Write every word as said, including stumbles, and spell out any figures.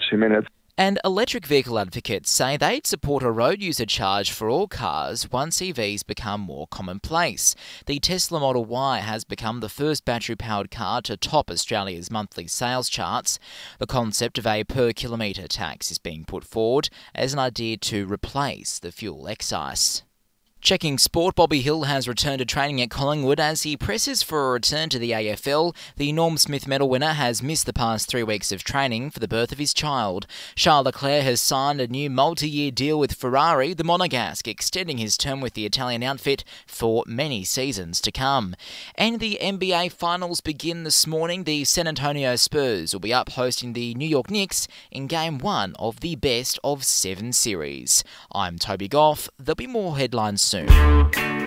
two minutes. And electric vehicle advocates say they'd support a road user charge for all cars once E Vs become more commonplace. The Tesla Model Y has become the first battery-powered car to top Australia's monthly sales charts. The concept of a per-kilometre tax is being put forward as an idea to replace the fuel excise. Checking sport, Bobby Hill has returned to training at Collingwood as he presses for a return to the A F L. The Norm Smith medal winner has missed the past three weeks of training for the birth of his child. Charles Leclerc has signed a new multi-year deal with Ferrari, the Monegasque, extending his term with the Italian outfit for many seasons to come. And the N B A Finals begin this morning. The San Antonio Spurs will be up hosting the New York Knicks in Game one of the best of seven series. I'm Toby Goff. There'll be more headlines soon.